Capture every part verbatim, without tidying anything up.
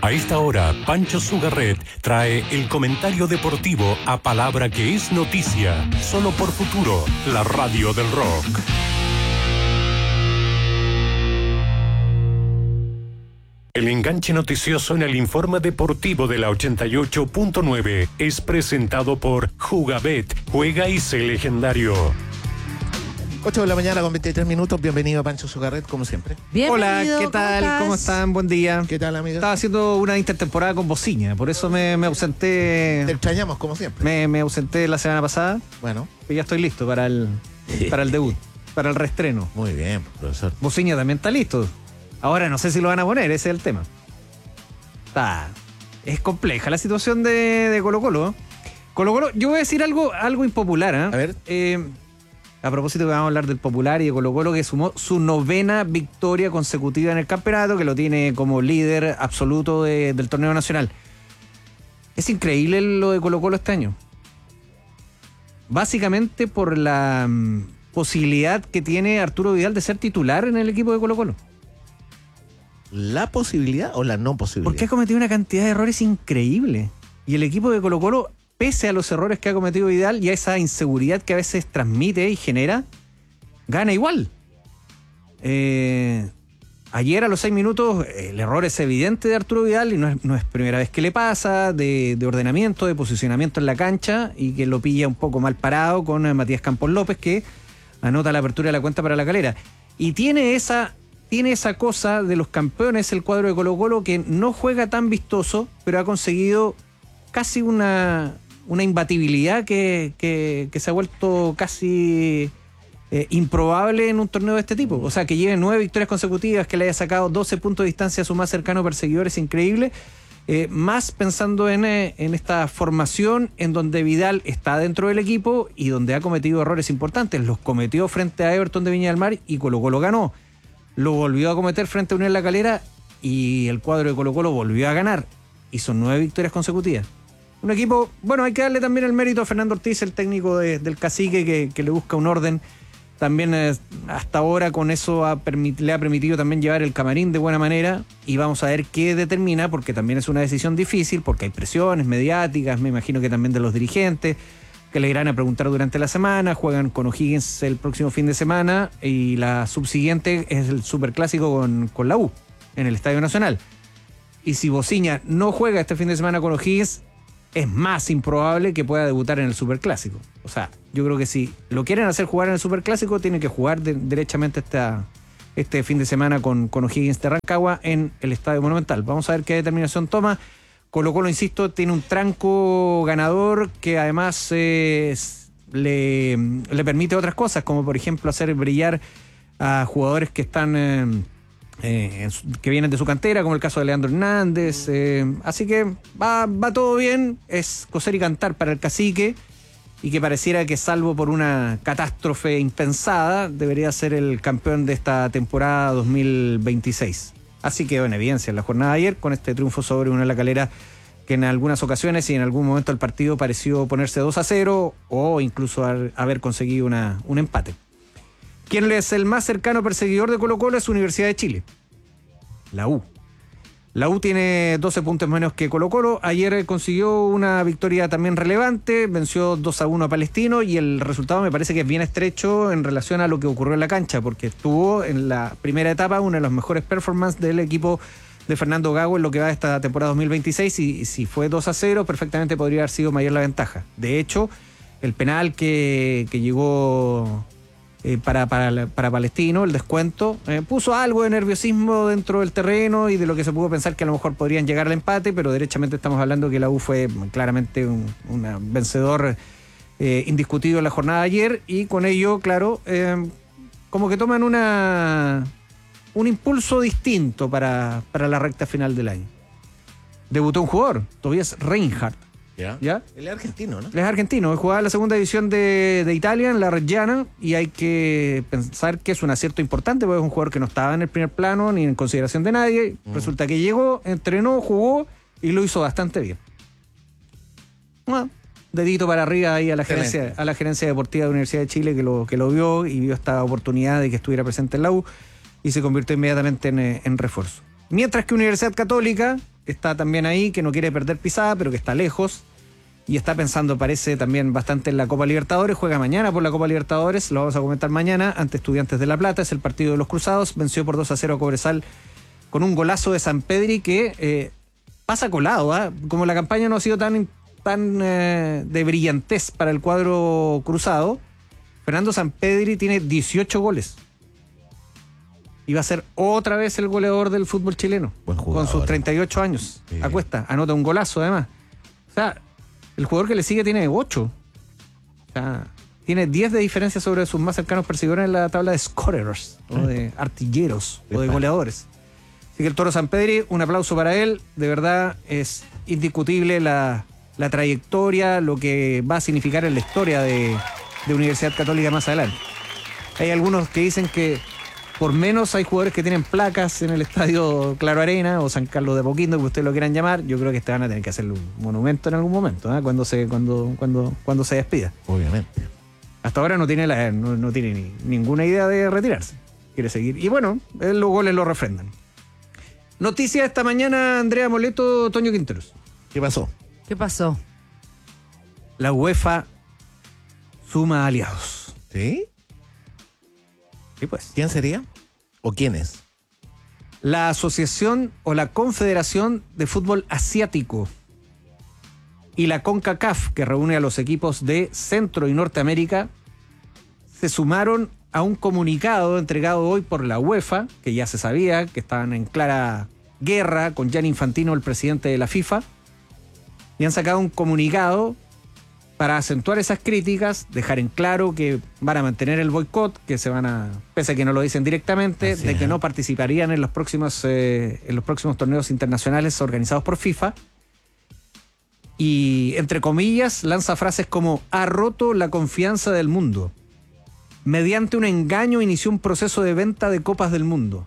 A esta hora, Pancho Sugarret trae el comentario deportivo a palabra que es noticia, solo por Futuro, la radio del rock. El enganche noticioso en el informe deportivo de la ochenta y ocho punto nueve es presentado por Jugabet, juega y sé legendario. ocho de la mañana con veintitrés minutos. Bienvenido a Pancho Sugarret, como siempre. Bienvenido. Hola, ¿qué tal? ¿Cómo, ¿Cómo están? Buen día. ¿Qué tal, amigo? Estaba haciendo una intertemporada con Bociña, por eso me, me Te ausenté. extrañamos, como siempre. Me, me ausenté la semana pasada. Bueno, Y ya estoy listo para el, para el debut, para el reestreno. muy bien, profesor. Bociña también está listo. Ahora no sé si lo van a poner, ese es el tema. Está. Es compleja la situación de, de Colo Colo. Colo Colo, yo voy a decir algo, algo impopular, ¿eh? A ver. Eh, A propósito que vamos a hablar del Popular y de Colo Colo, que sumó su novena victoria consecutiva en el campeonato, que lo tiene como líder absoluto de, del torneo nacional. Es increíble lo de Colo Colo este año. Básicamente por la mm, posibilidad que tiene Arturo Vidal de ser titular en el equipo de Colo Colo. ¿La posibilidad o la no posibilidad? Porque ha cometido una cantidad de errores increíble. Y el equipo de Colo Colo, pese a los errores que ha cometido Vidal y a esa inseguridad que a veces transmite y genera, gana igual. Eh, ayer a los seis minutos el error es evidente de Arturo Vidal y no es, no es primera vez que le pasa, de, de ordenamiento, de posicionamiento en la cancha y que lo pilla un poco mal parado con Matías Campos López, que anota la apertura de la cuenta para la Calera. Y tiene esa, tiene esa cosa de los campeones el cuadro de Colo Colo, que no juega tan vistoso, pero ha conseguido casi una... una imbatibilidad que, que, que se ha vuelto casi eh, improbable en un torneo de este tipo. O sea, que lleve nueve victorias consecutivas, que le haya sacado doce puntos de distancia a su más cercano perseguidor, es increíble. Eh, más pensando en, eh, en esta formación en donde Vidal está dentro del equipo y donde ha cometido errores importantes. Los cometió frente a Everton de Viña del Mar y Colo Colo ganó. Lo volvió a cometer frente a Unión La Calera y el cuadro de Colo Colo volvió a ganar. Y son nueve victorias consecutivas. Un equipo, bueno, hay que darle también el mérito a Fernando Ortiz, el técnico de, del Cacique, que, que le busca un orden. También eh, hasta ahora con eso ha permit, le ha permitido también llevar el camarín de buena manera y vamos a ver qué determina, porque también es una decisión difícil, porque hay presiones mediáticas, me imagino que también de los dirigentes, que le irán a preguntar durante la semana. Juegan con O'Higgins el próximo fin de semana y la subsiguiente es el superclásico con, con la U en el Estadio Nacional. Y si Bociña no juega este fin de semana con O'Higgins, es más improbable que pueda debutar en el Superclásico. O sea, yo creo que si lo quieren hacer jugar en el Superclásico, tienen que jugar de, derechamente esta, este fin de semana con, con O'Higgins de Rancagua en el Estadio Monumental. Vamos a ver qué determinación toma. Colo Colo, insisto, tiene un tranco ganador que además eh, le, le permite otras cosas, como por ejemplo hacer brillar a jugadores que están... Eh, Eh, que vienen de su cantera, como el caso de Leandro Hernández. Eh, así que va, va todo bien. Es coser y cantar para el Cacique, y que pareciera que, salvo por una catástrofe impensada, debería ser el campeón de esta temporada dos mil veintiséis. Así que, en evidencia, en la jornada de ayer, con este triunfo sobre Unión La Calera, que en algunas ocasiones y en algún momento del partido pareció ponerse dos a cero o incluso haber conseguido una, un empate. Quien es el más cercano perseguidor de Colo Colo es Universidad de Chile, la U. La U tiene doce puntos menos que Colo Colo. Ayer consiguió una victoria también relevante, venció dos a uno a Palestino, y el resultado me parece que es bien estrecho en relación a lo que ocurrió en la cancha, porque estuvo en la primera etapa una de las mejores performances del equipo de Fernando Gago en lo que va de esta temporada dos mil veintiséis, y si fue dos a cero, perfectamente podría haber sido mayor la ventaja. De hecho, el penal que, que llegó... Eh, para, para, para Palestino, el descuento, eh, puso algo de nerviosismo dentro del terreno y de lo que se pudo pensar que a lo mejor podrían llegar al empate, pero derechamente estamos hablando que la U fue claramente un, un vencedor eh, indiscutido en la jornada de ayer, y con ello, claro, eh, como que toman una un impulso distinto para, para la recta final del año. Debutó un jugador, Tobias Reinhardt. ¿Ya? ¿Ya? Él es argentino, ¿no? Él es argentino, jugaba en la segunda división de, de Italia, en la Reggiana, y hay que pensar que es un acierto importante, porque es un jugador que no estaba en el primer plano ni en consideración de nadie. Mm. Resulta que llegó, entrenó, jugó y lo hizo bastante bien. Bueno, dedito para arriba ahí a la gerencia, a la gerencia deportiva de la Universidad de Chile, que lo, que lo vio y vio esta oportunidad de que estuviera presente en la U y se convirtió inmediatamente en, en refuerzo. Mientras que Universidad Católica está también ahí, que no quiere perder pisada, pero que está lejos. Y está pensando, parece, también bastante en la Copa Libertadores. Juega mañana por la Copa Libertadores, lo vamos a comentar mañana, ante Estudiantes de La Plata. Es el partido de los Cruzados. Venció por dos a cero a Cobresal con un golazo de Sampedri que eh, pasa colado. ¿eh? Como la campaña no ha sido tan, tan eh, de brillantez para el cuadro cruzado, Fernando Sampedri tiene dieciocho goles. Y va a ser otra vez el goleador del fútbol chileno. Buen jugador. Con sus treinta y ocho años. Sí. Acuesta, anota un golazo además. O sea, el jugador que le sigue tiene ocho. O sea, tiene diez de diferencia sobre sus más cercanos perseguidores en la tabla de scorers, o de artilleros, o de goleadores. Así que el Toro Sampedri, un aplauso para él. De verdad es indiscutible la, la trayectoria, lo que va a significar en la historia de, de Universidad Católica más adelante. Hay algunos que dicen que por menos hay jugadores que tienen placas en el estadio Claro Arena o San Carlos de Apoquindo, que ustedes lo quieran llamar. Yo creo que este van a tener que hacerle un monumento en algún momento, ¿eh? cuando se cuando cuando cuando se despida. Obviamente. Hasta ahora no tiene la no, no tiene ni, ninguna idea de retirarse. Quiere seguir. Y bueno, eh, los goles lo refrendan. Noticia esta mañana, Andrea Moleto, Toño Quinteros. ¿Qué pasó? ¿Qué pasó? La UEFA suma aliados. ¿Sí? Sí, pues. ¿Quién sería? ¿O quiénes? La Asociación o la Confederación de Fútbol Asiático y la CONCACAF, que reúne a los equipos de Centro y Norteamérica, se sumaron a un comunicado entregado hoy por la UEFA, que ya se sabía que estaban en clara guerra con Gianni Infantino, el presidente de la FIFA, y han sacado un comunicado para acentuar esas críticas, dejar en claro que van a mantener el boicot, que se van a, pese a que no lo dicen directamente, Así de es. que no participarían en los próximos eh, en los próximos torneos internacionales organizados por FIFA. Y, entre comillas, lanza frases como: ha roto la confianza del mundo. Mediante un engaño inició un proceso de venta de copas del mundo.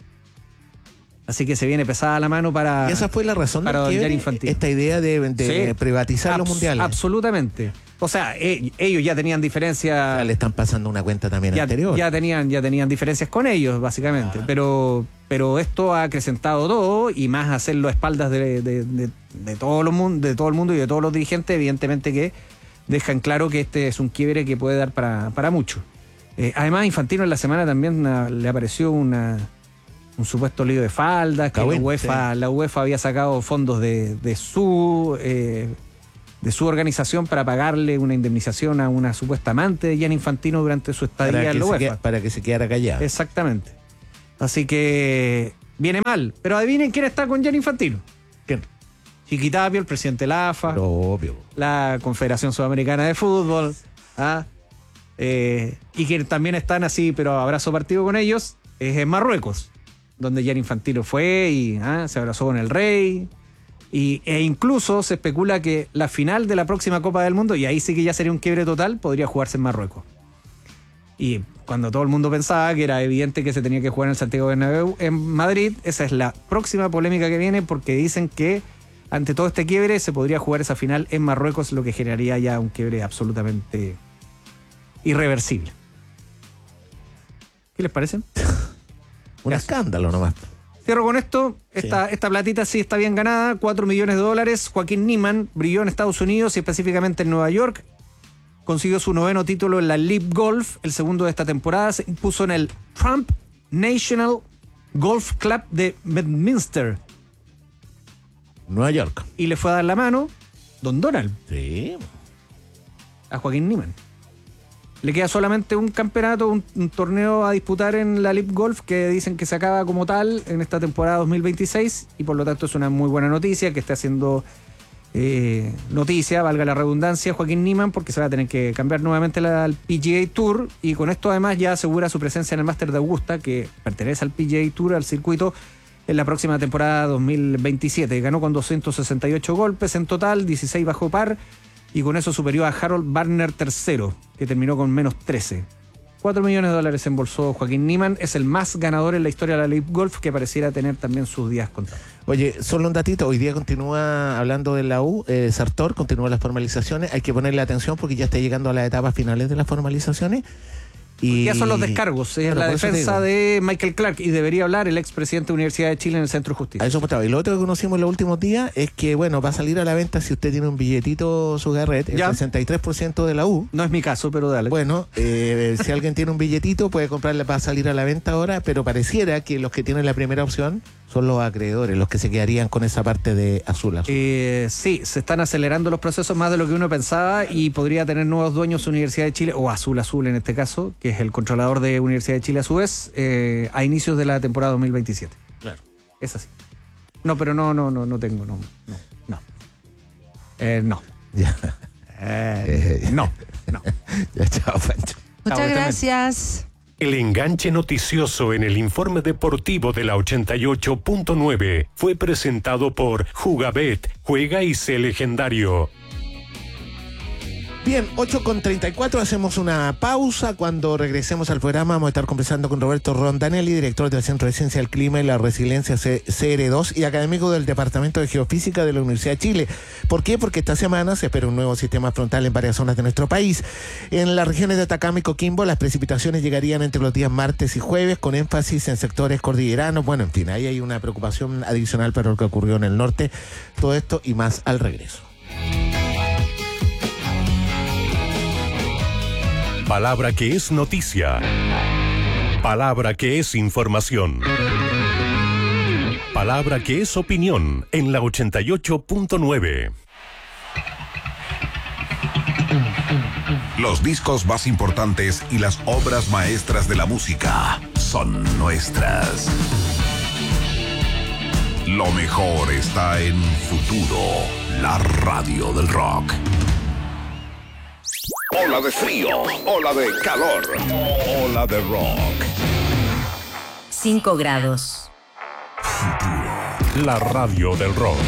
Así que se viene pesada la mano para... ¿Y esa fue la razón para del Gianni quiebre? Infantino. Esta idea de, de Sí. privatizar los Abs- mundiales. Absolutamente. O sea, eh, ellos ya tenían O diferencias... sea, le están pasando una cuenta también ya, anterior. ya tenían ya tenían diferencias con ellos, básicamente. Pero, pero esto ha acrecentado todo, y más hacerlo a espaldas de, de, de, de, todo lo mun- de todo el mundo y de todos los dirigentes, evidentemente que dejan claro que este es un quiebre que puede dar para, para mucho. Eh, además, Infantino en la semana también uh, le apareció una, un supuesto lío de faldas, que la Cagüín, UEFA, sí. la UEFA había sacado fondos de, de su... Eh, de su organización para pagarle una indemnización a una supuesta amante de Gianni Infantino durante su estadía para, en que la se UEFA. quede- para que se quedara callado. Exactamente. Así que viene mal. Pero adivinen quién está con Gianni Infantino. ¿Quién? Chiquitapio, el presidente de la A F A, Pero obvio. la Confederación Sudamericana de Fútbol, ¿ah? eh, y que también están así, pero abrazo partido con ellos, es en Marruecos, donde Gianni Infantino fue y ¿ah? se abrazó con el rey. Y, e incluso se especula que la final de la próxima Copa del Mundo, y ahí sí que ya sería un quiebre total, podría jugarse en Marruecos. Y cuando todo el mundo pensaba que era evidente que se tenía que jugar en el Santiago Bernabéu en Madrid, esa es la próxima polémica que viene, porque dicen que ante todo este quiebre se podría jugar esa final en Marruecos, lo que generaría ya un quiebre absolutamente irreversible. ¿Qué les parece? Un Eso. escándalo nomás. Cierro con esto. Esta, Sí. esta platita sí está bien ganada. cuatro millones de dólares. Joaquín Niemann brilló en Estados Unidos y específicamente en Nueva York. Consiguió su noveno título en la Live Golf, el segundo de esta temporada. Se impuso en el Trump National Golf Club de Bedminster. Nueva York. Y le fue a dar la mano Don Donald Sí. a Joaquín Niemann. Le queda solamente un campeonato, un, un torneo a disputar en la Live Golf, que dicen que se acaba como tal en esta temporada dos mil veintiséis, y por lo tanto es una muy buena noticia que esté haciendo eh, noticia, valga la redundancia, Joaquín Niemann, porque se va a tener que cambiar nuevamente la, al P G A Tour, y con esto además ya asegura su presencia en el Máster de Augusta, que pertenece al P G A Tour, al circuito, en la próxima temporada dos mil veintisiete. Ganó con doscientos sesenta y ocho golpes en total, dieciséis bajo par, y con eso superó a Harold Varner tercero, que terminó con menos trece. cuatro millones de dólares embolsó Joaquín Niemann. Es el más ganador en la historia de la Live Golf, que pareciera tener también sus días contados. Oye, solo un datito. Hoy día continúa hablando de la U. Eh, Sartor continúa las formalizaciones. Hay que ponerle atención porque ya está llegando a las etapas finales de las formalizaciones. Y ya son los descargos, es Pero la por eso te defensa digo. de Michael Clark y debería hablar el expresidente de Universidad de Chile en el Centro de Justicia. A eso apuntaba. Y lo otro que conocimos en los últimos días es que, bueno, va a salir a la venta si usted tiene un billetito Sugarret, el Ya. sesenta y tres por ciento de la U. No es mi caso, pero dale. Bueno, eh, si alguien tiene un billetito puede comprarle, va a salir a la venta ahora, pero pareciera que los que tienen la primera opción son los acreedores, los que se quedarían con esa parte de azul azul. Eh, sí, se están acelerando los procesos más de lo que uno pensaba y podría tener nuevos dueños Universidad de Chile, o Azul Azul en este caso, que es el controlador de Universidad de Chile a su vez, eh, a inicios de la temporada dos mil veintisiete. Claro. Es así. No, pero no, no, no, no tengo, no, no, no. Eh, no. Ya. Eh, no, no. Ya, chao, Pancho. Muchas Chao, gracias. El enganche noticioso en el informe deportivo de la ochenta y ocho punto nueve fue presentado por Jugabet, juega y sé legendario. Bien, ocho con treinta y cuatro, hacemos una pausa. Cuando regresemos al programa vamos a estar conversando con Roberto Rondanelli, director del Centro de Ciencia del Clima y la Resiliencia C R dos y académico del Departamento de Geofísica de la Universidad de Chile. ¿Por qué? Porque esta semana se espera un nuevo sistema frontal en varias zonas de nuestro país. En las regiones de Atacama y Coquimbo las precipitaciones llegarían entre los días martes y jueves, con énfasis en sectores cordilleranos. Bueno, en fin, ahí hay una preocupación adicional para lo que ocurrió en el norte. Todo esto y más al regreso. Palabra que es noticia. Palabra que es información. Palabra que es opinión en la ochenta y ocho punto nueve. Los discos más importantes y las obras maestras de la música son nuestras. Lo mejor está en Futuro, la radio del rock. Ola de frío, ola de calor, ola de rock. cinco grados. La radio del rock.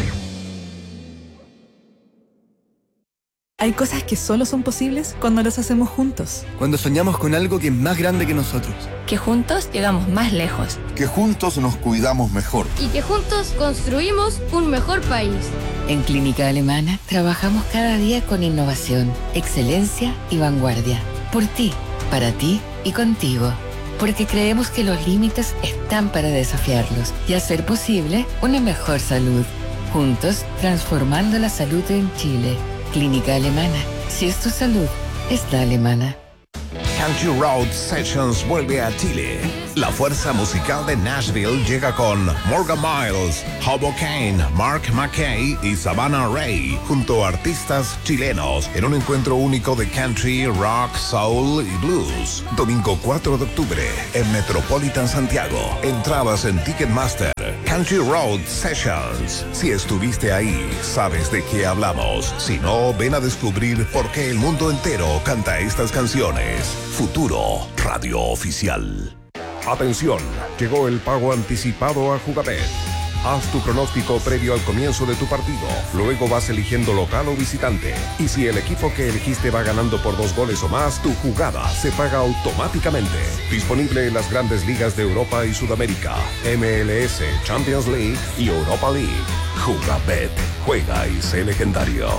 Hay cosas que solo son posibles cuando las hacemos juntos. Cuando soñamos con algo que es más grande que nosotros. Que juntos llegamos más lejos. Que juntos nos cuidamos mejor. Y que juntos construimos un mejor país. En Clínica Alemana trabajamos cada día con innovación, excelencia y vanguardia. Por ti, para ti y contigo. Porque creemos que los límites están para desafiarlos y hacer posible una mejor salud. Juntos, transformando la salud en Chile. Clínica Alemana. Si es tu salud, es la alemana. Country Road Sessions vuelve a Chile. La fuerza musical de Nashville llega con Morgan Miles, Hobo Kane, Mark McKay y Savannah Ray, junto a artistas chilenos, en un encuentro único de country, rock, soul y blues. Domingo cuatro de octubre, en Metropolitan Santiago. Entradas en Ticketmaster. Country Road Sessions. Si estuviste ahí, sabes de qué hablamos. Si no, ven a descubrir por qué el mundo entero canta estas canciones. Futuro, radio oficial. Atención, llegó el pago anticipado a Jugabet. Haz tu pronóstico previo al comienzo de tu partido. Luego vas eligiendo local o visitante. Y si el equipo que elegiste va ganando por dos goles o más, tu jugada se paga automáticamente. Disponible en las grandes ligas de Europa y Sudamérica, M L S, Champions League y Europa League. Jugabet, juega y sé legendario.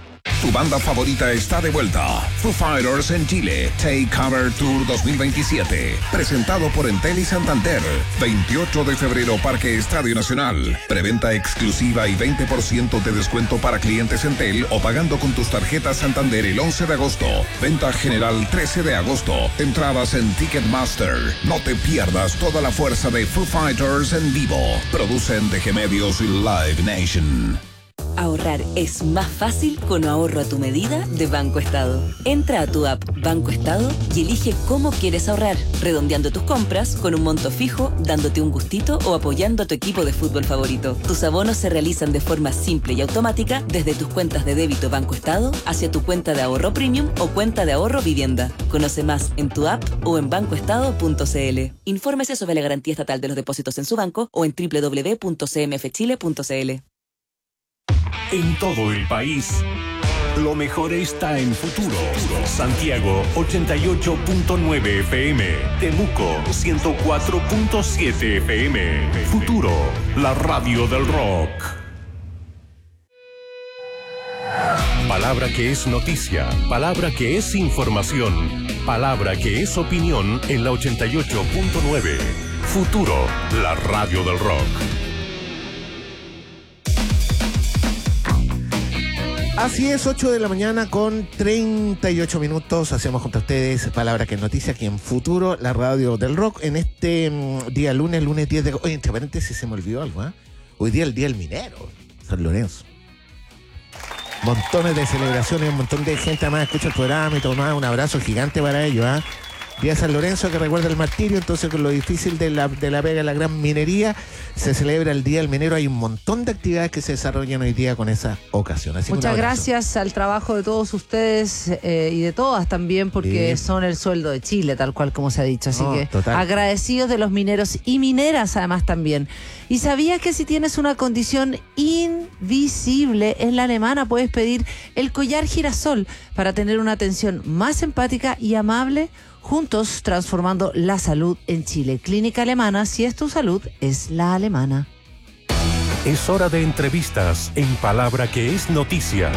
Tu banda favorita está de vuelta. Foo Fighters en Chile. Take Cover Tour dos mil veintisiete. Presentado por Entel y Santander. veintiocho de febrero, Parque Estadio Nacional. Preventa exclusiva y veinte por ciento de descuento para clientes Entel o pagando con tus tarjetas Santander el once de agosto. Venta general trece de agosto. Entradas en Ticketmaster. No te pierdas toda la fuerza de Foo Fighters en vivo. Producen D G Medios y Live Nation. Ahorrar es más fácil con ahorro a tu medida de Banco Estado. Entra a tu app Banco Estado y elige cómo quieres ahorrar, redondeando tus compras con un monto fijo, dándote un gustito o apoyando a tu equipo de fútbol favorito. Tus abonos se realizan de forma simple y automática desde tus cuentas de débito Banco Estado hacia tu cuenta de ahorro premium o cuenta de ahorro vivienda. Conoce más en tu app o en banco estado punto c l. Infórmese sobre la garantía estatal de los depósitos en su banco o en doble u doble u doble u punto c m f chile punto c l. En todo el país, lo mejor está en Futuro. Santiago ochenta y ocho punto nueve F M, Temuco ciento cuatro punto siete F M. Futuro, la radio del rock. Palabra que es noticia, palabra que es información, Palabra que es opinión en la ochenta y ocho punto nueve. Futuro, la radio del rock. Así es, ocho de la mañana con treinta y ocho minutos. Hacemos junto a ustedes Palabra que es noticia aquí en Futuro, la radio del rock. En este mm, día lunes, lunes diez de... Oye, entre paréntesis se me olvidó algo, ¿eh? Hoy día el Día del Minero, San Lorenzo. Montones de celebraciones, un montón de gente además escucha el programa y todo más. Un abrazo gigante para ellos, ¿ah? ¿eh? Día San Lorenzo que recuerda el martirio, entonces con lo difícil de la, de la pega, la gran minería, se celebra el Día del Minero. Hay un montón de actividades que se desarrollan hoy día con esa ocasión. Así Muchas gracias al trabajo de todos ustedes eh, y de todas también, porque sí, son el sueldo de Chile, tal cual como se ha dicho. Así no, que total. Agradecidos de los mineros y mineras además también. ¿Y sabías que si tienes una condición invisible en la alemana puedes pedir el collar girasol para tener una atención más empática y amable? Juntos transformando la salud en Chile. Clínica Alemana, si es tu salud, es la alemana. Es hora de entrevistas en Palabra que es noticia.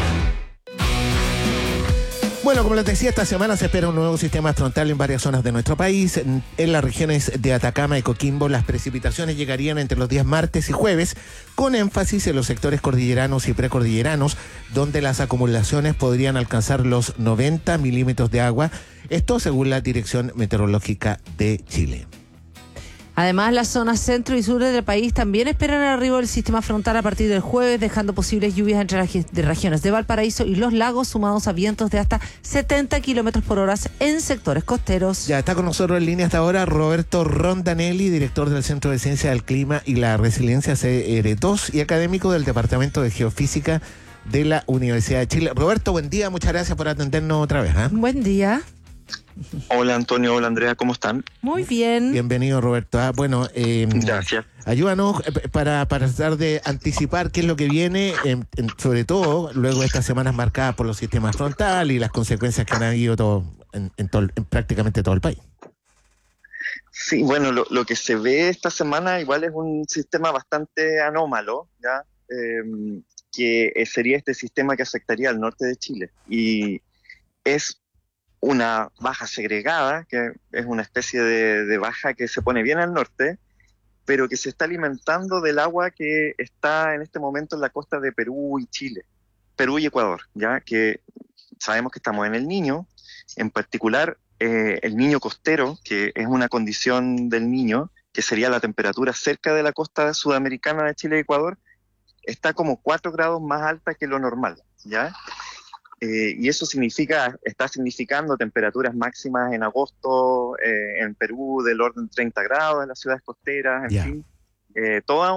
Bueno, como les decía, esta semana se espera un nuevo sistema frontal en varias zonas de nuestro país. En, en las regiones de Atacama y Coquimbo, las precipitaciones llegarían entre los días martes y jueves, con énfasis en los sectores cordilleranos y precordilleranos, donde las acumulaciones podrían alcanzar los noventa milímetros de agua. Esto según la Dirección Meteorológica de Chile. Además, las zonas centro y sur del país también esperan el arribo del sistema frontal a partir del jueves, dejando posibles lluvias entre las de regiones de Valparaíso y los lagos, sumados a vientos de hasta setenta kilómetros por hora en sectores costeros. Ya está con nosotros en línea hasta ahora Roberto Rondanelli, director del Centro de Ciencia del Clima y la Resiliencia C R dos y académico del Departamento de Geofísica de la Universidad de Chile. Roberto, buen día, muchas gracias por atendernos otra vez. ¿eh? Buen día. Hola Antonio, hola Andrea, ¿cómo están? Muy bien. Bienvenido Roberto. Ah, bueno, eh, gracias. Ayúdanos eh, para, para tratar de anticipar qué es lo que viene, eh, en, sobre todo luego de estas semanas marcadas por los sistemas frontales y las consecuencias que han habido todo, en, en, todo, en prácticamente todo el país. Sí, bueno, lo, lo que se ve esta semana igual es un sistema bastante anómalo, ¿ya? Eh, que sería este sistema que afectaría al norte de Chile. Y es una baja segregada, que es una especie de, de baja que se pone bien al norte, pero que se está alimentando del agua que está en este momento en la costa de Perú y Chile, Perú y Ecuador, ya que sabemos que estamos en el Niño, en particular eh, el Niño costero, que es una condición del Niño, que sería la temperatura cerca de la costa sudamericana de Chile y Ecuador, está como cuatro grados más alta que lo normal, ¿ya? Eh, y eso significa, está significando temperaturas máximas en agosto eh, en Perú del orden treinta grados en las ciudades costeras, en yeah. fin, eh, toda